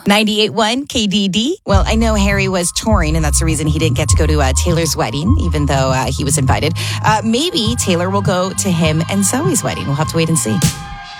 98.1 KDD. Well, I know Harry was touring, and that's the reason he didn't get to go to Taylor's wedding, even though he was invited. Maybe Taylor will go to him and Zoe's wedding. We'll have to wait and see.